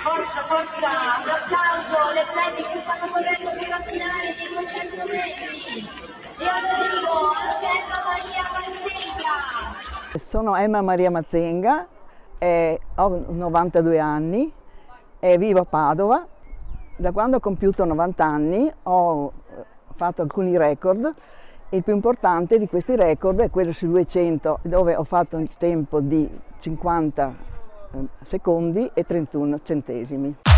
Forza, forza, un applauso alle atleti che stanno correndo per la finale dei 200 metri. E oggi arrivo anche Emma Maria Mazzenga. Sono Emma Maria Mazzenga, ho 92 anni e vivo a Padova. Da quando ho compiuto 90 anni ho fatto alcuni record. Il più importante di questi record è quello sui 200, dove ho fatto un tempo di 50 secondi e 31 centesimi.